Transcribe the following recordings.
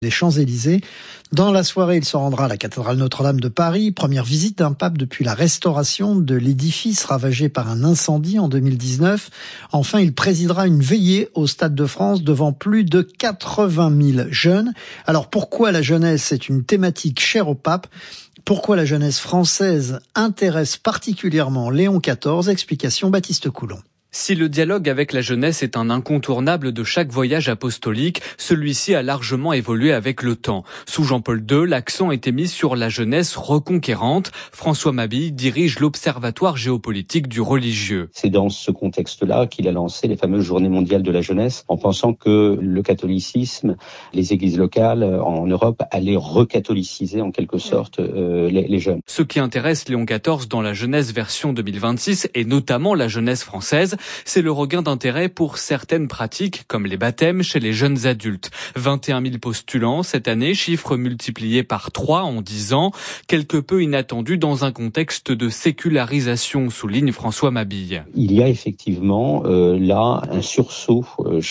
des Champs-Élysées. Dans la soirée, il se rendra à la cathédrale Notre-Dame de Paris. Première visite d'un pape depuis la restauration de l'édifice ravagé par un incendie en 2019. Enfin, il présidera une veillée au Stade de France devant plus de 80 000 jeunes. Alors pourquoi la jeunesse est une thématique chère au pape ? Pourquoi la jeunesse française intéresse particulièrement Léon XIV ? Explication Baptiste Coulon. Si le dialogue avec la jeunesse est un incontournable de chaque voyage apostolique, celui-ci a largement évolué avec le temps. Sous Jean-Paul II, l'accent était mis sur la jeunesse reconquérante. François Mabille dirige l'Observatoire géopolitique du religieux. C'est dans ce contexte-là qu'il a lancé les fameuses Journées mondiales de la jeunesse, en pensant que le catholicisme, les églises locales en Europe allaient recatholiciser en quelque sorte les jeunes. Ce qui intéresse Léon XIV dans la jeunesse version 2026, et notamment la jeunesse française, c'est le regain d'intérêt pour certaines pratiques, comme les baptêmes chez les jeunes adultes. 21 000 postulants cette année, chiffre multiplié par 3 en 10 ans, quelque peu inattendu dans un contexte de sécularisation, souligne François Mabille. Il y a effectivement là un sursaut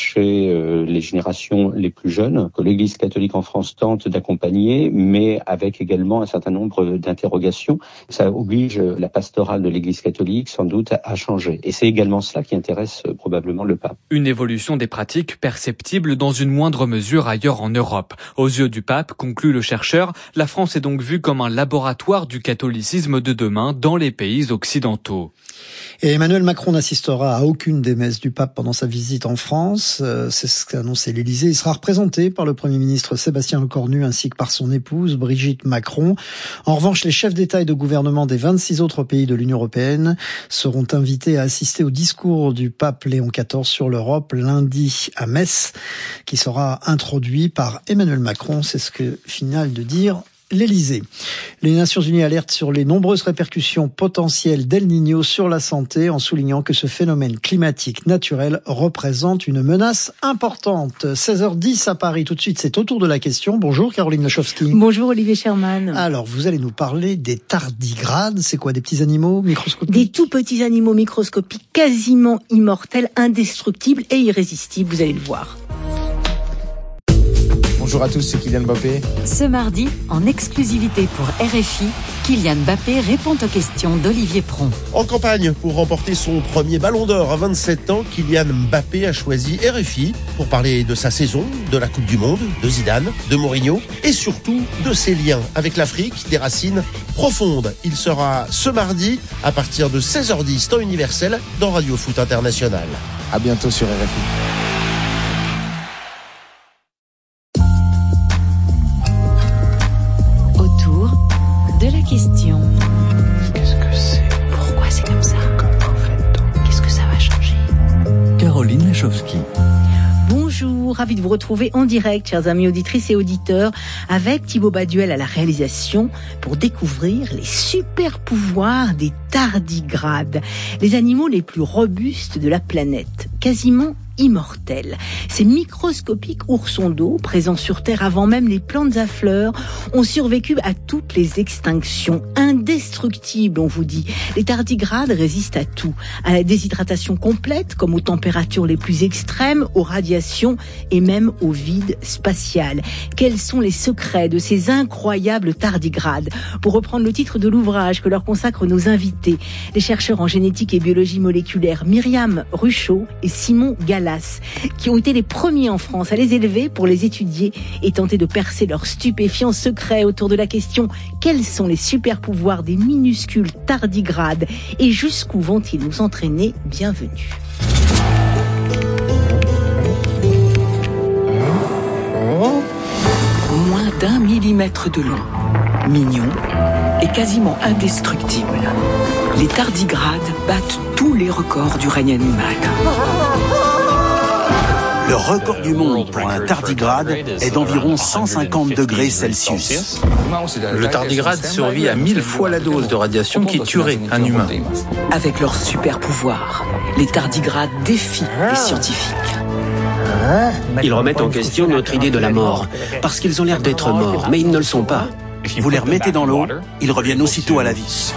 chez les générations les plus jeunes, que l'Église catholique en France tente d'accompagner, mais avec également un certain nombre d'interrogations. Ça oblige la pastorale de l'Église catholique sans doute à changer. Et c'est également cela qui intéresse probablement le pape. Une évolution des pratiques perceptible dans une moindre mesure ailleurs en Europe. Aux yeux du pape, conclut le chercheur, la France est donc vue comme un laboratoire du catholicisme de demain dans les pays occidentaux. Et Emmanuel Macron n'assistera à aucune des messes du pape pendant sa visite en France. C'est ce qu'a annoncé l'Élysée. Il sera représenté par le Premier ministre Sébastien Lecornu ainsi que par son épouse Brigitte Macron. En revanche, les chefs d'État et de gouvernement des 26 autres pays de l'Union européenne seront invités à assister au discours du pape Léon XIV sur l'Europe lundi à Metz, qui sera introduit par Emmanuel Macron. C'est ce que finale de dire l'Élysée. Les Nations Unies alertent sur les nombreuses répercussions potentielles d'El Niño sur la santé en soulignant que ce phénomène climatique naturel représente une menace importante. 16h10 à Paris. Tout de suite, c'est au tour de la question. Bonjour Caroline Lechowski. Bonjour Olivier Sherman. Alors, vous allez nous parler des tardigrades. C'est quoi, des petits animaux microscopiques ? Des tout petits animaux microscopiques, quasiment immortels, indestructibles et irrésistibles. Vous allez le voir. Bonjour à tous, c'est Kylian Mbappé. Ce mardi, en exclusivité pour RFI, Kylian Mbappé répond aux questions d'Olivier Pron. En campagne pour remporter son premier ballon d'or à 27 ans, Kylian Mbappé a choisi RFI pour parler de sa saison, de la Coupe du Monde, de Zidane, de Mourinho et surtout de ses liens avec l'Afrique, des racines profondes. Il sera ce mardi à partir de 16h10 temps universel dans Radio Foot International. À bientôt sur RFI. De la question. Qu'est-ce que c'est ? Pourquoi c'est comme ça ? Comment fait-on ? Qu'est-ce que ça va changer ? Caroline Lechowski. Bonjour, ravi de vous retrouver en direct, chers amis auditrices et auditeurs, avec Thibaut Baduel à la réalisation pour découvrir les super pouvoirs des tardigrades, les animaux les plus robustes de la planète, quasiment immortels. Ces microscopiques oursons d'eau, présents sur Terre avant même les plantes à fleurs, ont survécu à toutes les extinctions. Indestructibles, on vous dit. Les tardigrades résistent à tout. À la déshydratation complète, comme aux températures les plus extrêmes, aux radiations et même au vide spatial. Quels sont les secrets de ces incroyables tardigrades ? Pour reprendre le titre de l'ouvrage que leur consacrent nos invités, les chercheurs en génétique et biologie moléculaire Myriam Ruchot et Simon Gallas, qui ont été les premiers en France à les élever pour les étudier et tenter de percer leurs stupéfiants secrets autour de la question « Quels sont les super pouvoirs des minuscules tardigrades et jusqu'où vont-ils nous entraîner ?» Bienvenue. Moins d'1 millimètre de long, mignon et quasiment indestructible. Les tardigrades battent tous les records du règne animal. Le record du monde pour un tardigrade est d'environ 150 degrés Celsius. Le tardigrade survit à 1000 fois la dose de radiation qui tuerait un humain. Avec leur super pouvoir, les tardigrades défient les scientifiques. Ils remettent en question notre idée de la mort, parce qu'ils ont l'air d'être morts, mais ils ne le sont pas. Vous les remettez dans l'eau, ils reviennent aussitôt à la vie.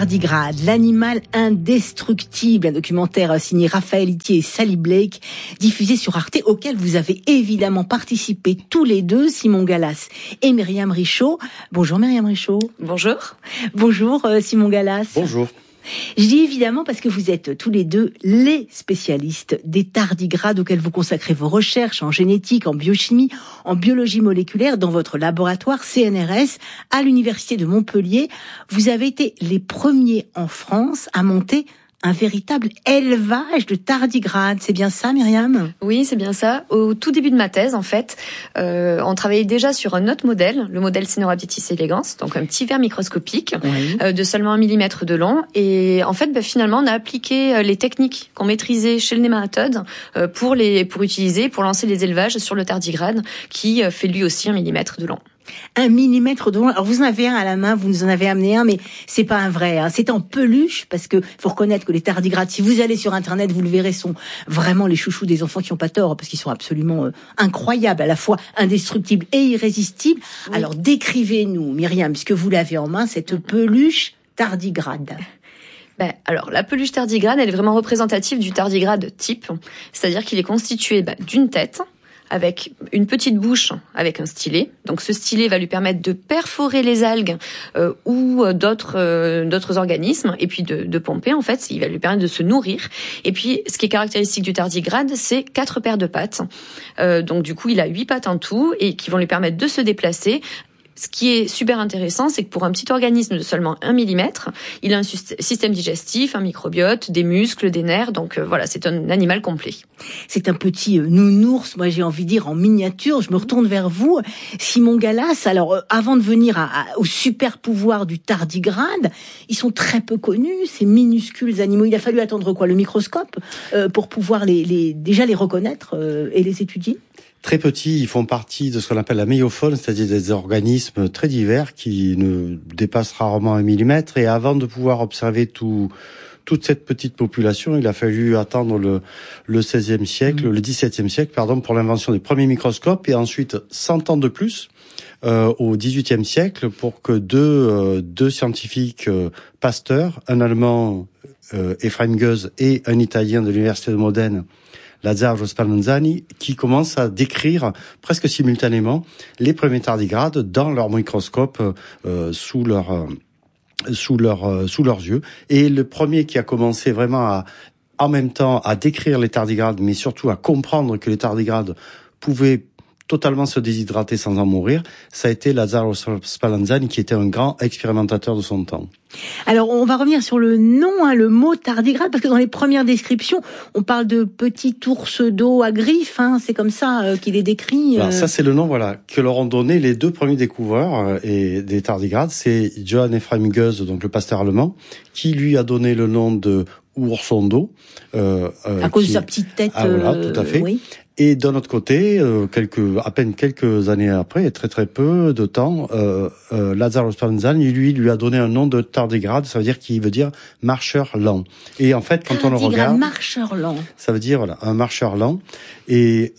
tardigrade, l'animal indestructible, un documentaire signé Raphaël Itier et Sally Blake, diffusé sur Arte, auquel vous avez évidemment participé tous les deux, Simon Gallas et Myriam Richaud. Bonjour Myriam Richaud. Bonjour. Bonjour Simon Gallas. Bonjour. Je dis évidemment parce que vous êtes tous les deux les spécialistes des tardigrades auxquels vous consacrez vos recherches en génétique, en biochimie, en biologie moléculaire dans votre laboratoire CNRS à l'Université de Montpellier. Vous avez été les premiers en France à monter un véritable élevage de tardigrades. C'est bien ça, Myriam ? Oui, c'est bien ça. Au tout début de ma thèse, en fait, on travaillait déjà sur un autre modèle, le modèle Caenorhabditis elegans, donc un petit ver microscopique de seulement 1 mm de long. Et en fait, finalement, on a appliqué les techniques qu'on maîtrisait chez le nématode pour lancer les élevages sur le tardigrade, qui fait lui aussi 1 mm de long. 1 mm de long. Alors vous en avez un à la main, vous nous en avez amené un, mais c'est pas un vrai. C'est en peluche, parce que faut reconnaître que les tardigrades, si vous allez sur Internet, vous le verrez, sont vraiment les chouchous des enfants qui ont pas tort, parce qu'ils sont absolument incroyables, à la fois indestructibles et irrésistibles. Oui. Alors décrivez-nous, Myriam, puisque vous l'avez en main, cette peluche tardigrade. Alors, la peluche tardigrade, elle est vraiment représentative du tardigrade type, c'est-à-dire qu'il est constitué d'une tête, avec une petite bouche avec un stylet. Donc ce stylet va lui permettre de perforer les algues ou d'autres organismes, et puis de pomper, en fait. Il va lui permettre de se nourrir. Et puis ce qui est caractéristique du tardigrade, c'est 4 paires de pattes. Donc du coup, il a 8 pattes en tout, et qui vont lui permettre de se déplacer. Ce qui est super intéressant, c'est que pour un petit organisme de seulement 1 mm, il a un système digestif, un microbiote, des muscles, des nerfs. Donc voilà, c'est un animal complet. C'est un petit nounours, moi j'ai envie de dire, en miniature. Je me retourne vers vous, Simon Gallas. Alors, avant de venir au super pouvoir du tardigrade, ils sont très peu connus, ces minuscules animaux. Il a fallu attendre quoi, le microscope, pour pouvoir déjà les reconnaître et les étudier ? Très petits, ils font partie de ce qu'on appelle la méiofaune, c'est-à-dire des organismes très divers qui ne dépassent rarement 1 mm. Et avant de pouvoir observer toute cette petite population, il a fallu attendre le 16e siècle, le 17e siècle, pour l'invention des premiers microscopes, et ensuite 100 ans de plus, au 18e siècle, pour que deux scientifiques, Pasteur, un Allemand, Ephraim Goes, et un Italien de l'Université de Modène, Lazzaro Spallanzani, qui commencent à décrire presque simultanément les premiers tardigrades dans leur microscope sous leurs yeux. Et le premier qui a commencé vraiment en même temps à décrire les tardigrades, mais surtout à comprendre que les tardigrades pouvaient totalement se déshydrater sans en mourir, ça a été Lazzaro Spallanzani, qui était un grand expérimentateur de son temps. Alors, on va revenir sur le nom, le mot tardigrade, parce que dans les premières descriptions, on parle de petit ours d'eau à griffes, c'est comme ça qu'il est décrit. Alors ça, c'est le nom, que leur ont donné les 2 premiers découvreurs des tardigrades. C'est Johann Ephraim Goes, donc le pasteur allemand, qui lui a donné le nom de ourson d'eau. À cause de sa petite tête. Voilà, tout à fait. Oui. Et d'un autre côté, à peine quelques années après, très très peu de temps, Lazzaro Spallanzani, lui a donné un nom de tardigrade, ça veut dire qu'il veut dire marcheur lent. Et en fait, quand on le regarde, marcheur lent. Ça veut dire un marcheur lent. Et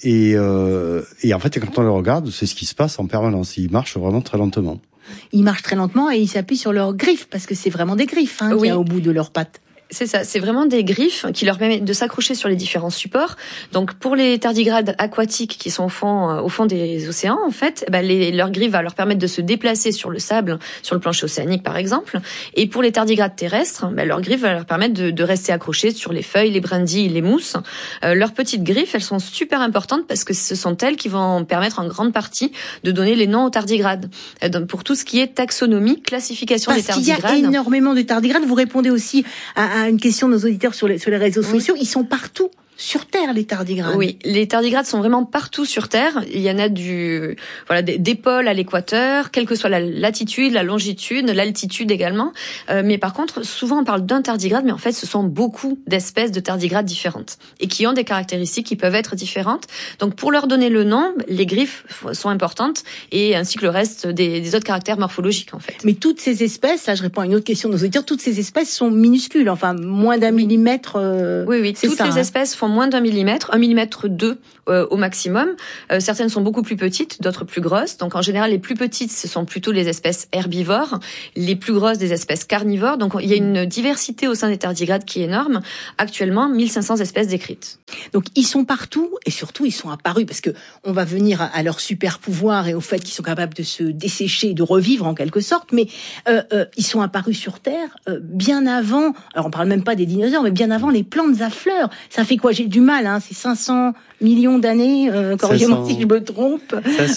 en fait, quand on le regarde, c'est ce qui se passe en permanence. Il marche vraiment très lentement. Ils marchent très lentement et ils s'appuient sur leurs griffes, parce que c'est vraiment des griffes qu'il y a au bout de leurs pattes. C'est ça, c'est vraiment des griffes qui leur permettent de s'accrocher sur les différents supports. Donc pour les tardigrades aquatiques qui sont au fond des océans, en fait, leurs griffes vont leur permettre de se déplacer sur le sable, sur le plancher océanique par exemple. Et pour les tardigrades terrestres, leurs griffes vont leur permettre de rester accrochés sur les feuilles, les brindilles, les mousses. Leurs petites griffes, elles sont super importantes parce que ce sont elles qui vont permettre en grande partie de donner les noms aux tardigrades. Donc pour tout ce qui est taxonomie, classification des tardigrades. Parce qu'il y a énormément de tardigrades. Vous répondez aussi à une question de nos auditeurs sur les réseaux sociaux. Ils sont partout sur Terre, les tardigrades. Oui, les tardigrades sont vraiment partout sur Terre. Il y en a des pôles à l'équateur, quelle que soit la latitude, la longitude, l'altitude également. Mais par contre, souvent on parle d'un tardigrade, mais en fait, ce sont beaucoup d'espèces de tardigrades différentes et qui ont des caractéristiques qui peuvent être différentes. Donc, pour leur donner le nom, les griffes sont importantes et ainsi que le reste des autres caractères morphologiques, en fait. Mais toutes ces espèces, là, je réponds à une autre question de nos auditeurs, toutes ces espèces sont minuscules, enfin, moins d'1 millimètre. Oui, toutes les espèces font font moins d'1 millimètre, 1 millimètre 2 au maximum. Certaines sont beaucoup plus petites, d'autres plus grosses. Donc en général, les plus petites, ce sont plutôt les espèces herbivores, les plus grosses des espèces carnivores. Donc il y a une diversité au sein des tardigrades qui est énorme. Actuellement, 1500 espèces décrites. Donc ils sont partout et surtout ils sont apparus parce que on va venir à leur super pouvoir et au fait qu'ils sont capables de se dessécher, de revivre en quelque sorte. Mais ils sont apparus sur Terre bien avant. Alors on parle même pas des dinosaures, mais bien avant les plantes à fleurs. Ça fait quoi? J'ai du mal. C'est 500 millions d'années. Corrigez-moi si je me trompe.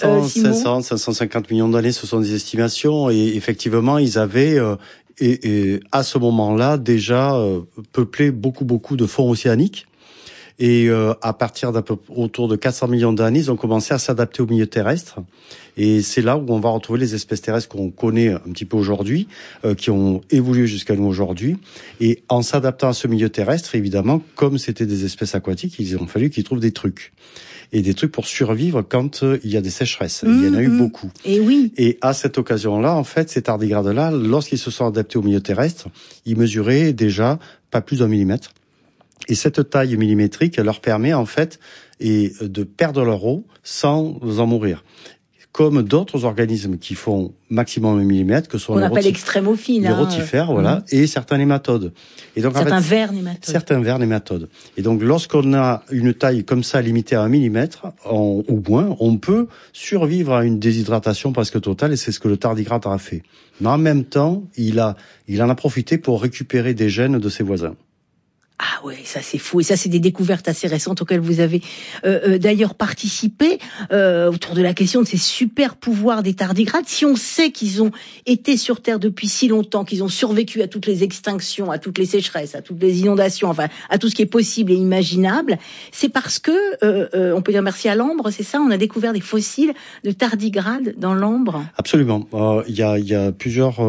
550 millions d'années, ce sont des estimations. Et effectivement, ils avaient et à ce moment-là déjà peuplé beaucoup de fonds océaniques. Et à partir d'à peu autour de 400 millions d'années, ils ont commencé à s'adapter au milieu terrestre. Et c'est là où on va retrouver les espèces terrestres qu'on connaît un petit peu aujourd'hui, qui ont évolué jusqu'à nous aujourd'hui. Et en s'adaptant à ce milieu terrestre, évidemment, comme c'était des espèces aquatiques, il ont fallu qu'ils trouvent des trucs. Et des trucs pour survivre quand il y a des sécheresses. Il y en a eu beaucoup. Et oui. Et à cette occasion-là, en fait, ces tardigrades-là, lorsqu'ils se sont adaptés au milieu terrestre, ils mesuraient déjà pas plus d'1 millimètre. Et cette taille millimétrique leur permet en fait de perdre leur eau sans en mourir. Comme d'autres organismes qui font maximum 1 millimètre, que sont on appelle extrémophiles, les rotifères, voilà, et certains nématodes. Et donc certains vers nématodes. Certains vers nématodes. Et donc lorsqu'on a une taille comme ça limitée à 1 millimètre ou moins, on peut survivre à une déshydratation presque totale, et c'est ce que le tardigrade a fait. Mais en même temps, il en a profité pour récupérer des gènes de ses voisins. Ah ouais, ça c'est fou. Et ça c'est des découvertes assez récentes auxquelles vous avez d'ailleurs participé autour de la question de ces super pouvoirs des tardigrades. Si on sait qu'ils ont été sur Terre depuis si longtemps, qu'ils ont survécu à toutes les extinctions, à toutes les sécheresses, à toutes les inondations, enfin à tout ce qui est possible et imaginable, c'est parce que on peut dire merci à l'ambre, c'est ça. On a découvert des fossiles de tardigrades dans l'ambre. Absolument. Il y a plusieurs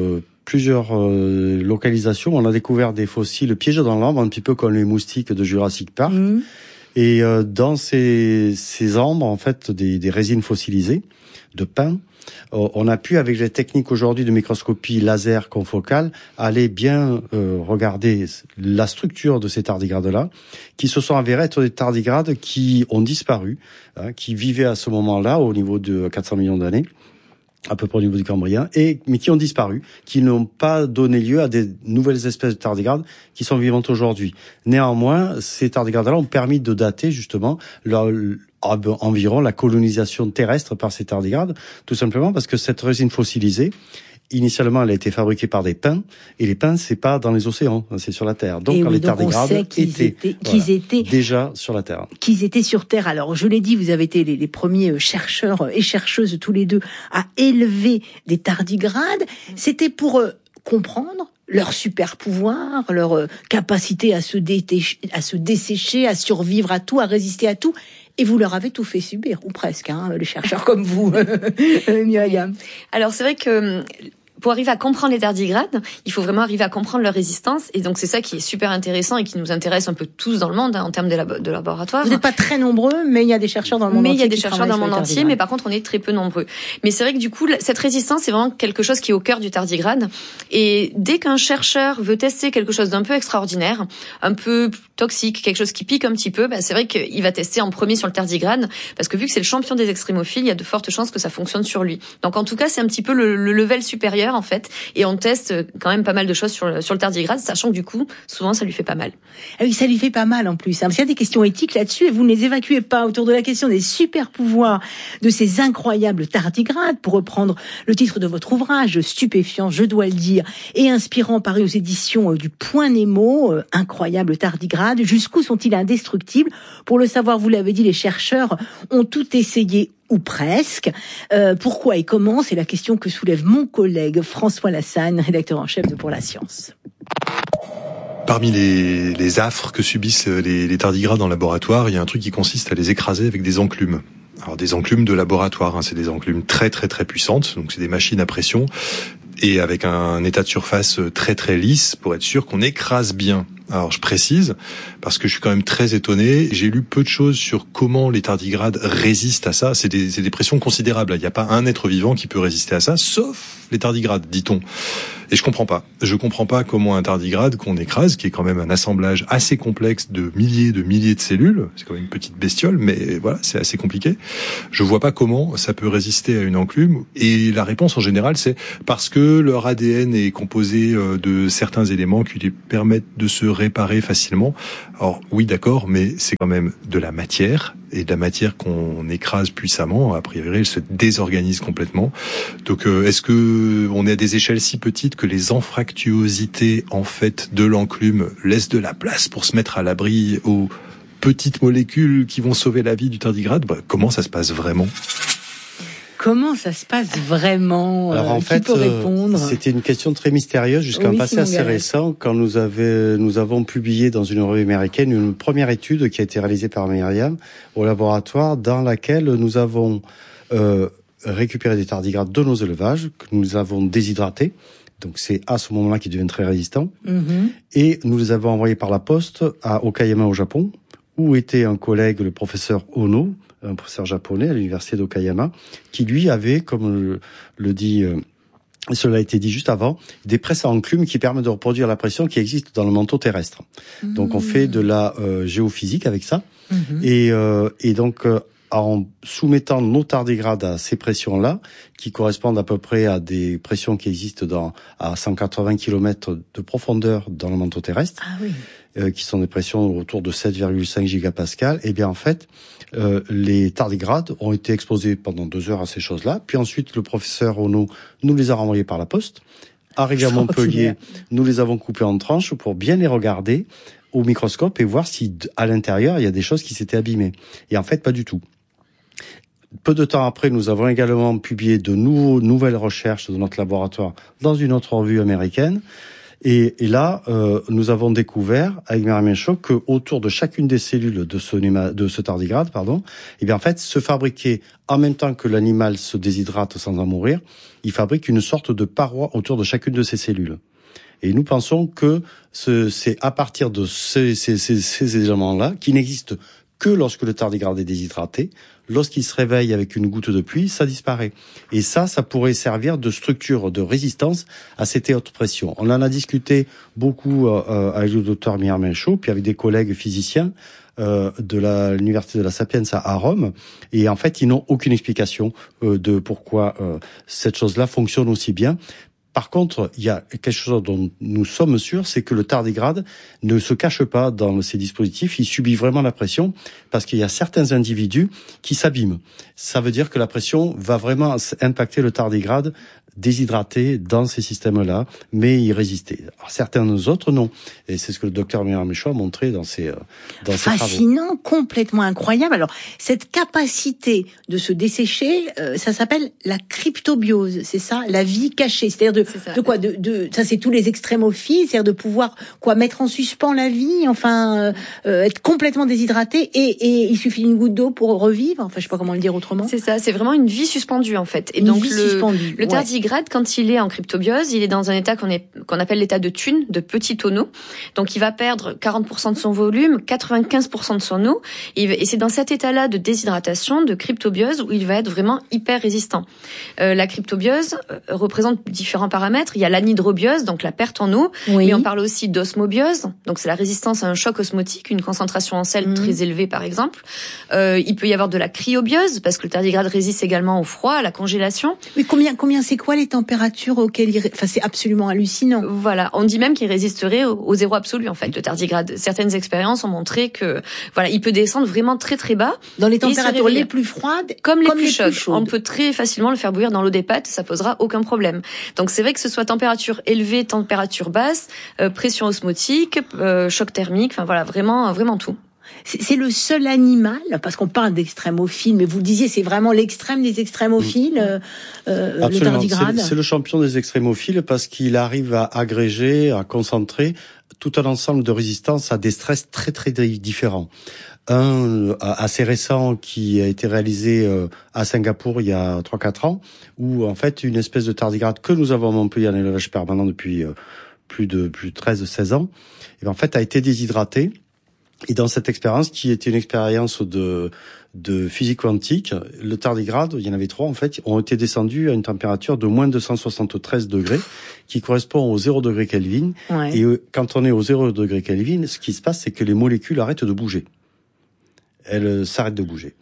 localisations. On a découvert des fossiles piégés dans l'ambre, un petit peu comme les moustiques de Jurassic Park. Et dans ces ambres, en fait, des résines fossilisées de pin. On a pu, avec les techniques aujourd'hui de microscopie laser confocale, aller bien regarder la structure de ces tardigrades-là, qui se sont avérés être des tardigrades qui ont disparu, qui vivaient à ce moment-là, au niveau de 400 millions d'années, à peu près au niveau du Cambrien, mais qui ont disparu, qui n'ont pas donné lieu à des nouvelles espèces de tardigrades qui sont vivantes aujourd'hui. Néanmoins, ces tardigrades-là ont permis de dater justement environ la colonisation terrestre par ces tardigrades, tout simplement parce que cette résine fossilisée, initialement, elle a été fabriquée par des pins, et les pins, c'est pas dans les océans, c'est sur la Terre. Donc, les tardigrades étaient déjà sur la Terre. Qu'ils étaient sur Terre. Alors, je l'ai dit, vous avez été les premiers chercheurs et chercheuses tous les deux à élever des tardigrades. C'était pour comprendre leur super pouvoir, leur capacité à se dessécher, à survivre à tout, à résister à tout. Et vous leur avez tout fait subir, ou presque, les chercheurs comme vous, Myriam. Alors c'est vrai que pour arriver à comprendre les tardigrades, il faut vraiment arriver à comprendre leur résistance. Et donc, c'est ça qui est super intéressant et qui nous intéresse un peu tous dans le monde, en termes de laboratoire. Vous n'êtes pas très nombreux, mais il y a des chercheurs dans le monde entier. Mais il y a des chercheurs dans le monde entier, mais par contre, on est très peu nombreux. Mais c'est vrai que du coup, cette résistance, c'est vraiment quelque chose qui est au cœur du tardigrade. Et dès qu'un chercheur veut tester quelque chose d'un peu extraordinaire, un peu toxique, quelque chose qui pique un petit peu, c'est vrai qu'il va tester en premier sur le tardigrade, parce que vu que c'est le champion des extrémophiles, il y a de fortes chances que ça fonctionne sur lui. Donc, en tout cas, c'est un petit peu le level supérieur, en fait, et on teste quand même pas mal de choses sur le tardigrade, sachant que du coup, souvent, ça lui fait pas mal. Ah oui, ça lui fait pas mal en plus. Parce qu'il y a des questions éthiques là-dessus et vous ne les évacuez pas autour de la question des super pouvoirs de ces incroyables tardigrades, pour reprendre le titre de votre ouvrage, stupéfiant, je dois le dire, et inspirant, paru aux éditions du Point Nemo, incroyables tardigrades. Jusqu'où sont-ils indestructibles? Pour le savoir, vous l'avez dit, les chercheurs ont tout essayé, ou presque. Pourquoi et comment? C'est la question que soulève mon collègue François Lassagne, rédacteur en chef de Pour la Science. Parmi les affres que subissent les tardigrades en laboratoire, il y a un truc qui consiste à les écraser avec des enclumes. Alors des enclumes de laboratoire, c'est des enclumes très très très puissantes, donc c'est des machines à pression, et avec un état de surface très très lisse pour être sûr qu'on écrase bien Alors je précise, parce que je suis quand même très étonné, j'ai lu peu de choses sur comment les tardigrades résistent à ça. C'est des pressions considérables. Il n'y a pas un être vivant qui peut résister à ça, sauf les tardigrades, dit-on. Et je comprends pas comment un tardigrade qu'on écrase, qui est quand même un assemblage assez complexe de milliers de cellules, c'est quand même une petite bestiole, mais voilà, c'est assez compliqué. Je vois pas comment ça peut résister à une enclume. Et la réponse en général, c'est parce que leur ADN est composé de certains éléments qui lui permettent de se réparer facilement. Alors oui, d'accord, mais c'est quand même de la matière, et de la matière qu'on écrase puissamment. A priori, elle se désorganise complètement. Donc, est-ce que on est à des échelles si petites que les anfractuosités en fait de l'enclume laissent de la place pour se mettre à l'abri aux petites molécules qui vont sauver la vie du tardigrade? Comment ça se passe vraiment? Comment ça se passe vraiment? Alors en fait, peut répondre? C'était une question très mystérieuse jusqu'à un passé assez récent, quand nous avons publié dans une revue américaine une première étude qui a été réalisée par Myriam au laboratoire, dans laquelle nous avons récupéré des tardigrades de nos élevages que nous avons déshydratés. Donc c'est à ce moment-là qu'ils deviennent très résistants. Et nous les avons envoyés par la poste à Okayama au Japon, où était un collègue, le professeur Ono, un professeur japonais à l'université d'Okayama, qui lui avait, comme le dit, cela a été dit juste avant, des presses à enclume qui permettent de reproduire la pression qui existe dans le manteau terrestre. Donc on fait de la géophysique avec ça, et donc en soumettant nos tardigrades à ces pressions-là, qui correspondent à peu près à des pressions qui existent à 180 km de profondeur dans le manteau terrestre, qui sont des pressions autour de 7,5 gigapascal, et bien en fait, les tardigrades ont été exposés pendant 2 heures à ces choses-là, puis ensuite le professeur Ono nous les a renvoyés par la poste. Arrivés à Montpellier, nous les avons coupés en tranches pour bien les regarder au microscope et voir si à l'intérieur il y a des choses qui s'étaient abîmées. Et en fait, pas du tout. Peu de temps après, nous avons également publié de nouvelles recherches de notre laboratoire dans une autre revue américaine. Et là, nous avons découvert, avec Myriam Menchaug, que autour de chacune des cellules de ce tardigrade, eh bien en fait, se fabriquait, en même temps que l'animal se déshydrate sans en mourir, il fabrique une sorte de paroi autour de chacune de ces cellules. Et nous pensons que c'est à partir de ces éléments-là, qui n'existent que lorsque le tardigrade est déshydraté, lorsqu'il se réveille avec une goutte de pluie, ça disparaît. Et ça pourrait servir de structure de résistance à cette haute pression. On en a discuté beaucoup avec le docteur Myriam Menchaug, puis avec des collègues physiciens de l'université de la Sapienza à Rome, et en fait, ils n'ont aucune explication de pourquoi cette chose-là fonctionne aussi bien. Par contre, il y a quelque chose dont nous sommes sûrs, c'est que le tardigrade ne se cache pas dans ces dispositifs, il subit vraiment la pression, parce qu'il y a certains individus qui s'abîment. Ça veut dire que la pression va vraiment impacter le tardigrade déshydraté dans ces systèmes-là, mais y résister. Alors, certains autres, non. Et c'est ce que le docteur Myriam Menchaug a montré dans ses travaux. Fascinant, complètement incroyable. Alors, cette capacité de se dessécher, ça s'appelle la cryptobiose, c'est ça? La vie cachée. C'est-à-dire ça c'est tous les extrémophiles, c'est-à-dire de pouvoir, mettre en suspens la vie, être complètement déshydraté, et il suffit d'une goutte d'eau pour revivre. Enfin, je sais pas comment le dire autrement. C'est ça, c'est vraiment une vie suspendue, en fait. Et donc, le tardigrade, quand il est en cryptobiose, il est dans un état qu'on appelle l'état de thune, de petit tonneau. Donc, il va perdre 40% de son volume, 95% de son eau. Et c'est dans cet état-là de déshydratation, de cryptobiose, où il va être vraiment hyper résistant. La cryptobiose représente différents paramètres. Il y a l'anhydrobiose, donc la perte en eau. Mais on parle aussi d'osmobiose. Donc, c'est la résistance à un choc osmotique, une concentration en sel très élevée, par exemple. Il peut y avoir de la cryobiose, parce que le tardigrade résiste également au froid, à la congélation. Mais combien c'est quoi les températures auxquelles c'est absolument hallucinant. Voilà, on dit même qu'il résisterait au zéro absolu, en fait, le tardigrade. Certaines expériences ont montré que, il peut descendre vraiment très très bas. Dans les températures les plus froides, comme les plus chaudes. On peut très facilement le faire bouillir dans l'eau des pâtes, ça posera aucun problème. Donc c'est vrai que ce soit température élevée, température basse, pression osmotique, choc thermique, vraiment, vraiment tout. C'est le seul animal, parce qu'on parle d'extrémophiles, mais vous le disiez, c'est vraiment l'extrême des extrémophiles, le tardigrade. C'est le champion des extrémophiles parce qu'il arrive à agréger, à concentrer tout un ensemble de résistances à des stress très très différents. Un assez récent qui a été réalisé à Singapour il y a 3-4 ans, où en fait une espèce de tardigrade que nous avons à Montpellier en élevage permanent depuis plus de 13-16 ans, et en fait a été déshydraté. Et dans cette expérience, qui était une expérience de physique quantique, le tardigrade, il y en avait 3 en fait, ont été descendus à une température de moins 273 degrés, qui correspond au 0 degré Kelvin. Ouais. Et quand on est au 0 degré Kelvin, ce qui se passe, c'est que les molécules arrêtent de bouger. Elles s'arrêtent de bouger.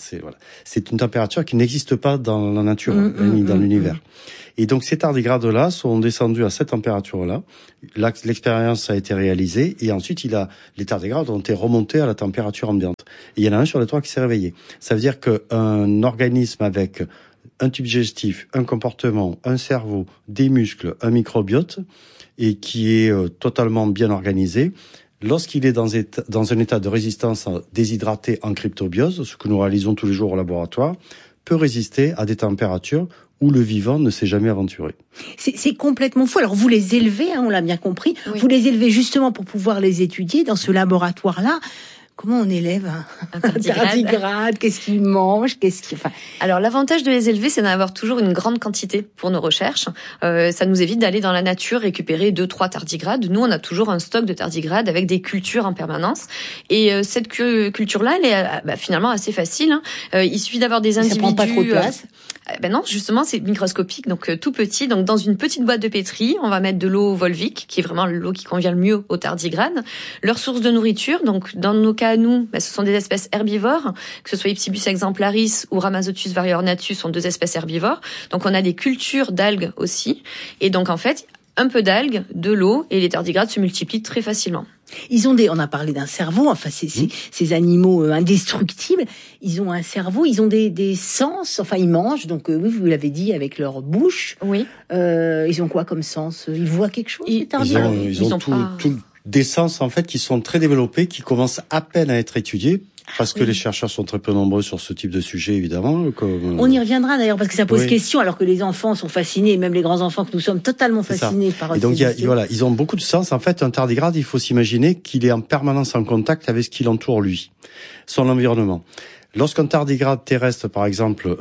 C'est une température qui n'existe pas dans la nature, ni dans l'univers. Et donc ces tardigrades-là sont descendus à cette température-là. L'expérience a été réalisée et ensuite les tardigrades ont été remontés à la température ambiante. Et il y en a un sur les 3 qui s'est réveillé. Ça veut dire qu'un organisme avec un tube digestif, un comportement, un cerveau, des muscles, un microbiote, et qui est totalement bien organisé, lorsqu'il est dans un état de résistance déshydraté en cryptobiose, ce que nous réalisons tous les jours au laboratoire, peut résister à des températures où le vivant ne s'est jamais aventuré. C'est complètement fou. Alors vous les élevez, on l'a bien compris, oui. Vous les élevez justement pour pouvoir les étudier dans ce laboratoire-là. Comment on élève un tardigrade? Qu'est-ce qu'il mange? Alors l'avantage de les élever, c'est d'avoir toujours une grande quantité pour nos recherches. Ça nous évite d'aller dans la nature récupérer 2-3 tardigrades. Nous, on a toujours un stock de tardigrades avec des cultures en permanence. Et cette culture-là, elle est finalement assez facile. Il suffit d'avoir des individus. Ça prend pas trop de place. Non, justement, c'est microscopique, donc tout petit. Donc dans une petite boîte de pétri, on va mettre de l'eau volvique, qui est vraiment l'eau qui convient le mieux aux tardigrades. Leur source de nourriture, donc dans nos cas à nous, ce sont des espèces herbivores, que ce soit Ipsibus exemplaris ou Rhamazotus variornatus, sont 2 espèces herbivores. Donc on a des cultures d'algues aussi. Et donc en fait, un peu d'algues, de l'eau, et les tardigrades se multiplient très facilement. Ils ont on a parlé d'un cerveau, enfin ces animaux indestructibles, ils ont un cerveau, ils ont des sens, enfin ils mangent, donc oui, vous l'avez dit, avec leur bouche. Oui. Ils ont quoi comme sens? Ils voient quelque chose, les tardigrades? Ils ont tout des sens en fait qui sont très développés, qui commencent à peine à être étudiés. Parce que les chercheurs sont très peu nombreux sur ce type de sujet, évidemment. On y reviendra d'ailleurs, parce que ça pose question, alors que les enfants sont fascinés, même les grands enfants que nous sommes, totalement fascinés par. Et donc, ils ont beaucoup de sens. En fait, un tardigrade, il faut s'imaginer qu'il est en permanence en contact avec ce qui l'entoure, lui, son environnement. Lorsqu'un tardigrade terrestre, par exemple,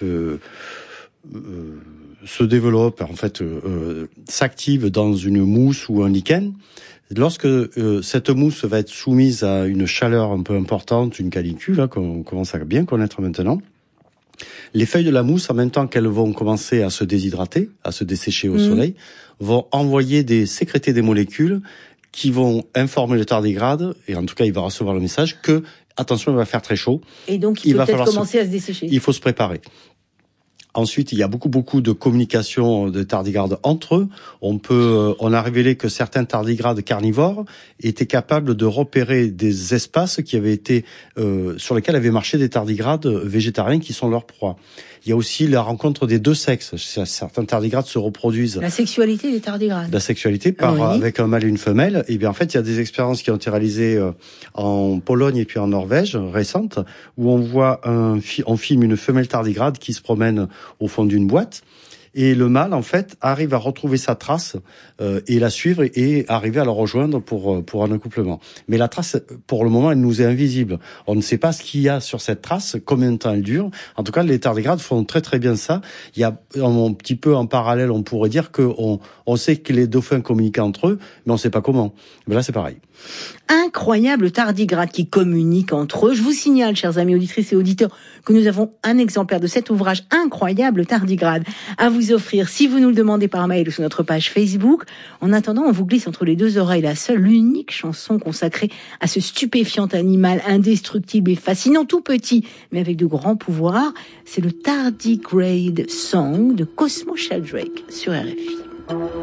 se développe, en fait, s'active dans une mousse ou un lichen, lorsque cette mousse va être soumise à une chaleur un peu importante, une canicule, qu'on commence à bien connaître maintenant, les feuilles de la mousse, en même temps qu'elles vont commencer à se déshydrater, à se dessécher au soleil, vont sécréter des molécules qui vont informer le tardigrade, et en tout cas il va recevoir le message que, attention, il va faire très chaud. Et donc il va peut-être commencer à se dessécher. Il faut se préparer. Ensuite, il y a beaucoup de communication de tardigrades entre eux. On a révélé que certains tardigrades carnivores étaient capables de repérer des espaces qui avaient été, sur lesquels avaient marché des tardigrades végétariens qui sont leurs proies. Il y a aussi la rencontre des 2 sexes. Certains tardigrades se reproduisent. La sexualité des tardigrades. La sexualité avec un mâle et une femelle. Et bien, en fait, il y a des expériences qui ont été réalisées en Pologne et puis en Norvège, récentes, où on filme une femelle tardigrade qui se promène au fond d'une boîte. Et le mâle, en fait, arrive à retrouver sa trace et la suivre et arriver à la rejoindre pour un accouplement. Mais la trace, pour le moment, elle nous est invisible. On ne sait pas ce qu'il y a sur cette trace, combien de temps elle dure. En tout cas, les tardigrades font très très bien ça. Il y a un petit peu en parallèle, on pourrait dire qu'on sait que les dauphins communiquent entre eux, mais on ne sait pas comment. Mais là, c'est pareil. Incroyable tardigrades qui communiquent entre eux. Je vous signale, chers amis auditrices et auditeurs, que nous avons un exemplaire de cet ouvrage incroyable tardigrade à vous offrir si vous nous le demandez par mail ou sur notre page Facebook. En attendant, on vous glisse entre les 2 oreilles l'unique chanson consacrée à ce stupéfiant animal indestructible et fascinant, tout petit, mais avec de grands pouvoirs. C'est le Tardigrade Song de Cosmo Sheldrake sur RFI.